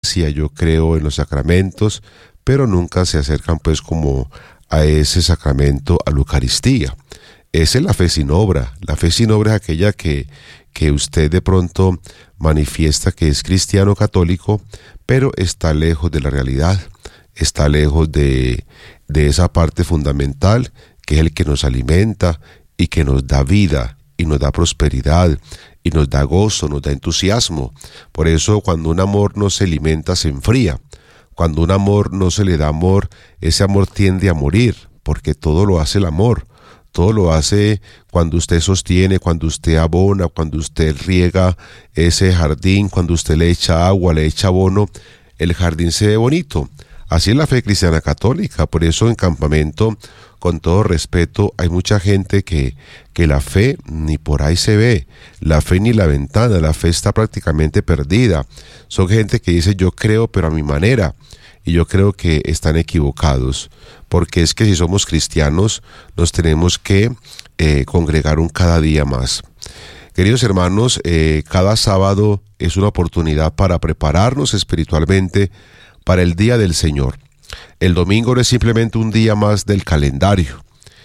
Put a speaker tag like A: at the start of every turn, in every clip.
A: iglesia, yo creo en los sacramentos, pero nunca se acercan pues como a ese sacramento, a la Eucaristía. Esa es la fe sin obra. La fe sin obra es aquella que usted de pronto manifiesta que es cristiano católico, pero está lejos de la realidad, está lejos de esa parte fundamental, que es el que nos alimenta y que nos da vida y nos da prosperidad y nos da gozo, nos da entusiasmo. Por eso cuando un amor no se alimenta, se enfría. Cuando un amor no se le da amor, ese amor tiende a morir, porque todo lo hace el amor. Todo lo hace cuando usted sostiene, cuando usted abona, cuando usted riega ese jardín, cuando usted le echa agua, le echa abono, el jardín se ve bonito. Así es la fe cristiana católica. Por eso en campamento, con todo respeto, hay mucha gente que la fe ni por ahí se ve, la fe ni la ventana, la fe está prácticamente perdida. Son gente que dice yo creo pero a mi manera, y yo creo que están equivocados, porque es que si somos cristianos nos tenemos que congregar cada día más. Queridos hermanos, cada sábado es una oportunidad para prepararnos espiritualmente para el día del Señor. El domingo no es simplemente un día más del calendario.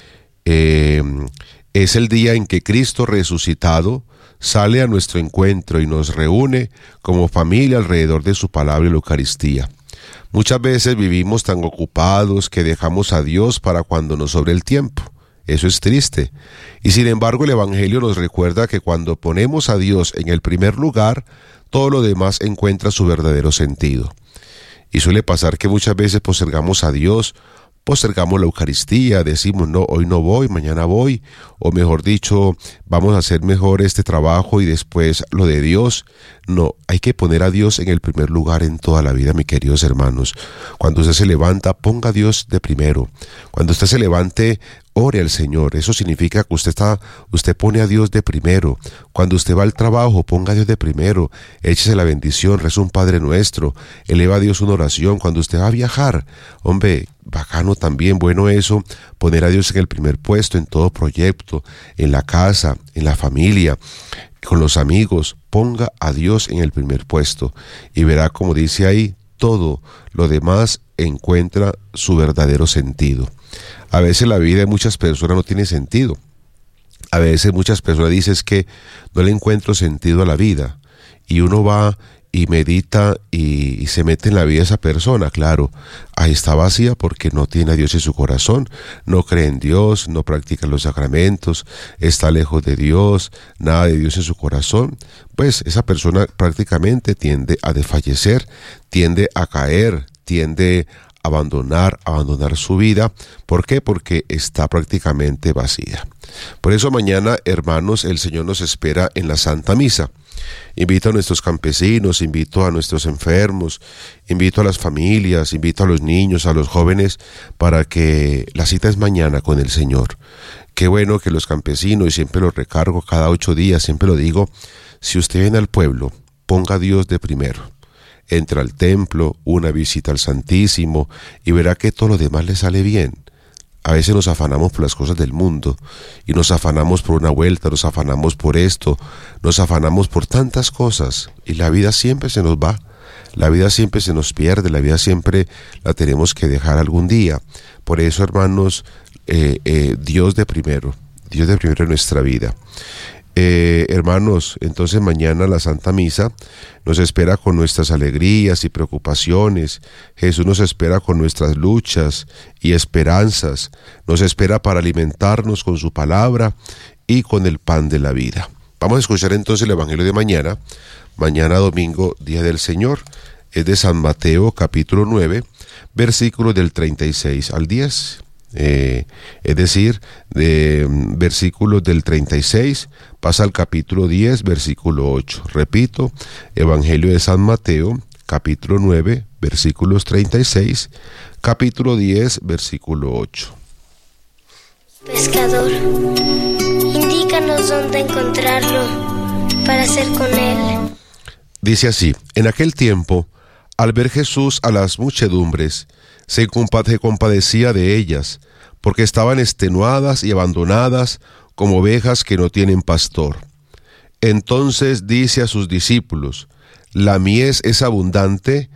A: Es el día en que Cristo resucitado sale a nuestro encuentro y nos reúne como familia alrededor de su palabra y la Eucaristía. Muchas veces vivimos tan ocupados que dejamos a Dios para cuando nos sobre el tiempo. Eso es triste. Y sin embargo el Evangelio nos recuerda que cuando ponemos a Dios en el primer lugar, todo lo demás encuentra su verdadero sentido. Y suele pasar que muchas veces postergamos a Dios, postergamos la Eucaristía, decimos no, hoy no voy, mañana voy, o mejor dicho, vamos a hacer mejor este trabajo y después lo de Dios. No, hay que poner a Dios en el primer lugar en toda la vida, mis queridos hermanos. Cuando usted se levanta, ponga a Dios de primero. Cuando usted se levante, ore al Señor. Eso significa que usted pone a Dios de primero. Cuando usted va al trabajo, ponga a Dios de primero. Échese la bendición, reza un Padre Nuestro, eleva a Dios una oración. Cuando usted va a viajar, hombre, bacano también, bueno eso, poner a Dios en el primer puesto en todo proyecto, en la casa, en la familia, con los amigos. Ponga a Dios en el primer puesto y verá, como dice ahí, todo lo demás encuentra su verdadero sentido. A veces la vida de muchas personas no tiene sentido. A veces muchas personas dicen que no le encuentro sentido a la vida. Y uno va y medita y se mete en la vida de esa persona. Claro, ahí está vacía porque no tiene a Dios en su corazón, no cree en Dios, no practica los sacramentos, está lejos de Dios, nada de Dios en su corazón. Pues esa persona prácticamente tiende a desfallecer, tiende a caer, tiende a abandonar su vida. ¿Por qué? Porque está prácticamente vacía. Por eso mañana, hermanos, el Señor nos espera en la Santa Misa. Invito a nuestros campesinos, invito a nuestros enfermos, invito a las familias, invito a los niños, a los jóvenes, para que la cita es mañana con el Señor. Qué bueno que los campesinos, y siempre lo recargo cada 8 días, siempre lo digo, si usted viene al pueblo, ponga a Dios de primero. Entra al templo, una visita al Santísimo, y verá que todo lo demás le sale bien. A veces nos afanamos por las cosas del mundo, y nos afanamos por una vuelta, nos afanamos por esto, nos afanamos por tantas cosas, y la vida siempre se nos va, la vida siempre se nos pierde, la vida siempre la tenemos que dejar algún día. Por eso, hermanos, Dios de primero en nuestra vida. Hermanos, entonces mañana la Santa Misa nos espera con nuestras alegrías y preocupaciones. Jesús nos espera con nuestras luchas y esperanzas. Nos espera para alimentarnos con su palabra y con el pan de la vida. Vamos a escuchar entonces el Evangelio de mañana. Mañana domingo, Día del Señor. Es de San Mateo, capítulo 9, versículos del 36 al 10. Es decir, de versículos del 36 pasa al capítulo 10, versículo 8. Repito, Evangelio de San Mateo, capítulo 9, versículos 36, capítulo 10, versículo 8.
B: Pescador, indícanos dónde encontrarlo para hacer con él.
A: Dice así: en aquel tiempo, al ver Jesús a las muchedumbres, se compadecía de ellas, porque estaban extenuadas y abandonadas como ovejas que no tienen pastor. Entonces dice a sus discípulos: la mies es abundante,